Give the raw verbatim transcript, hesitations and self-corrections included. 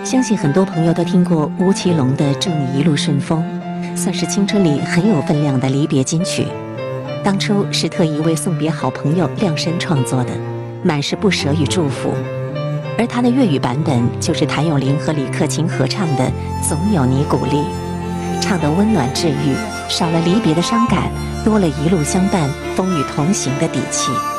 相信很多朋友都听过吴奇隆的《祝你一路顺风》，算是青春里很有分量的离别金曲。当初是特意为送别好朋友量身创作的，满是不舍与祝福。而他的粤语版本就是谭咏麟和李克勤合唱的《总有你鼓励》，唱得温暖治愈，少了离别的伤感，多了一路相伴、风雨同行的底气。